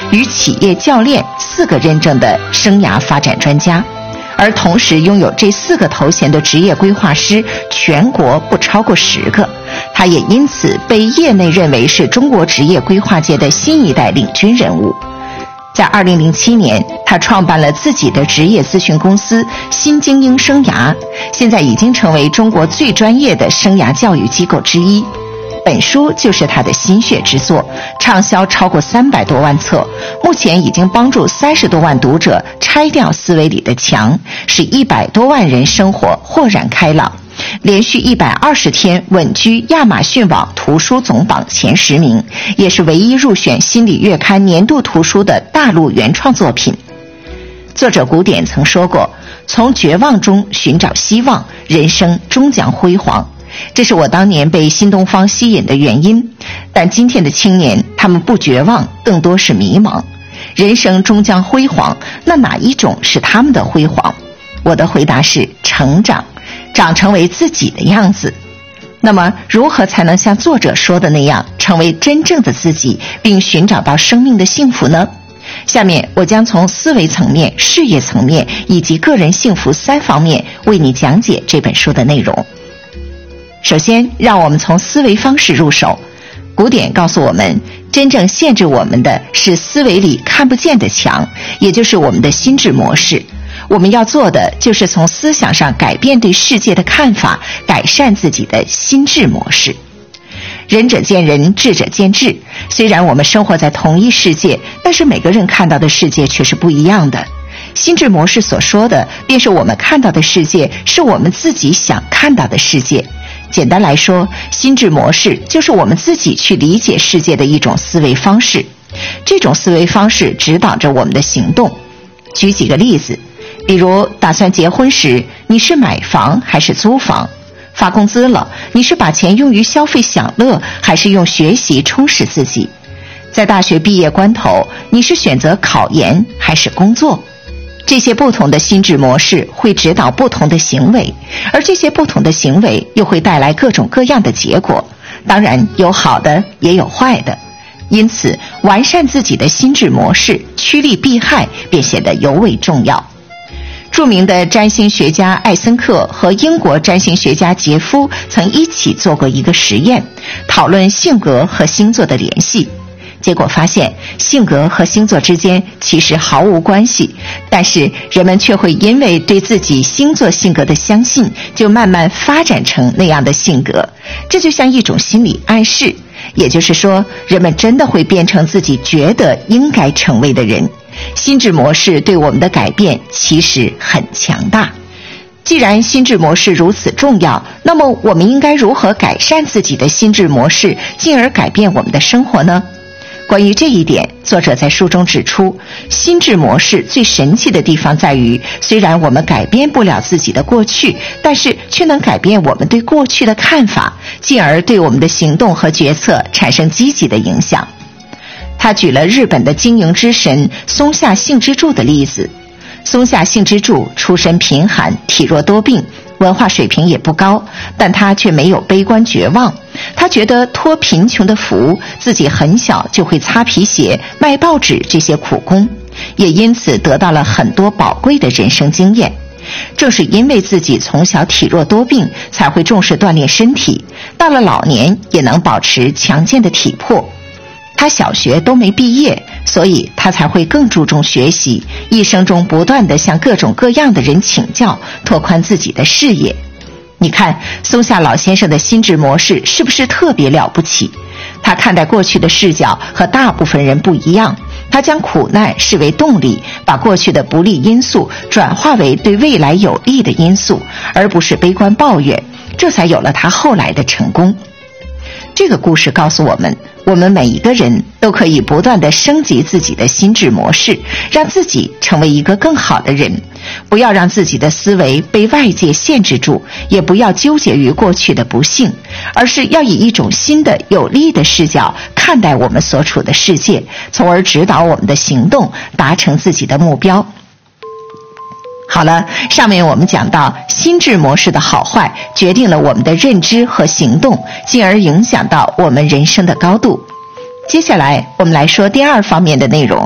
与企业教练4个认证的生涯发展专家，而同时拥有这4个头衔的职业规划师全国不超过10个。他也因此被业内认为是中国职业规划界的新一代领军人物。在2007年，他创办了自己的职业咨询公司新精英生涯，现在已经成为中国最专业的生涯教育机构之一。本书就是他的心血之作，畅销超过300多万册，目前已经帮助30多万读者拆掉思维里的墙，使100多万人生活豁然开朗，连续120天稳居亚马逊网图书总榜前10名，也是唯一入选心理月刊年度图书的大陆原创作品。作者古典曾说过，从绝望中寻找希望，人生终将辉煌。这是我当年被新东方吸引的原因，但今天的青年，他们不绝望，更多是迷茫。人生终将辉煌，那哪一种是他们的辉煌？我的回答是成长，长成为自己的样子。那么如何才能像作者说的那样，成为真正的自己，并寻找到生命的幸福呢？下面我将从思维层面、事业层面以及个人幸福3方面为你讲解这本书的内容。首先，让我们从思维方式入手。古典告诉我们，真正限制我们的是思维里看不见的墙，也就是我们的心智模式。我们要做的就是从思想上改变对世界的看法，改善自己的心智模式。仁者见仁，智者见智。虽然我们生活在同一世界，但是每个人看到的世界却是不一样的。心智模式所说的，便是我们看到的世界是我们自己想看到的世界。简单来说，心智模式就是我们自己去理解世界的一种思维方式。这种思维方式指导着我们的行动。举几个例子，比如打算结婚时，你是买房还是租房？发工资了，你是把钱用于消费享乐，还是用学习充实自己？在大学毕业关头，你是选择考研还是工作？这些不同的心智模式会指导不同的行为，而这些不同的行为又会带来各种各样的结果，当然有好的也有坏的。因此，完善自己的心智模式，趋利避害便显得尤为重要。著名的占星学家艾森克和英国占星学家杰夫曾一起做过一个实验，讨论性格和星座的联系。结果发现，性格和星座之间其实毫无关系，但是人们却会因为对自己星座性格的相信，就慢慢发展成那样的性格。这就像一种心理暗示，也就是说，人们真的会变成自己觉得应该成为的人。心智模式对我们的改变其实很强大。既然心智模式如此重要，那么我们应该如何改善自己的心智模式，进而改变我们的生活呢？关于这一点，作者在书中指出，心智模式最神奇的地方在于，虽然我们改变不了自己的过去，但是却能改变我们对过去的看法，进而对我们的行动和决策产生积极的影响。他举了日本的经营之神松下幸之助的例子。松下幸之助出身贫寒，体弱多病，文化水平也不高，但他却没有悲观绝望。他觉得托贫穷的福，自己很小就会擦皮鞋、卖报纸这些苦工，也因此得到了很多宝贵的人生经验。正是因为自己从小体弱多病，才会重视锻炼身体，到了老年也能保持强健的体魄。他小学都没毕业，所以他才会更注重学习，一生中不断地向各种各样的人请教，拓宽自己的视野。你看，松下老先生的心智模式是不是特别了不起？他看待过去的视角和大部分人不一样，他将苦难视为动力，把过去的不利因素转化为对未来有利的因素，而不是悲观抱怨，这才有了他后来的成功。这个故事告诉我们，我们每一个人都可以不断地升级自己的心智模式，让自己成为一个更好的人。不要让自己的思维被外界限制住，也不要纠结于过去的不幸，而是要以一种新的有利的视角看待我们所处的世界，从而指导我们的行动，达成自己的目标。好了，上面我们讲到心智模式的好坏决定了我们的认知和行动，进而影响到我们人生的高度。接下来我们来说第二方面的内容，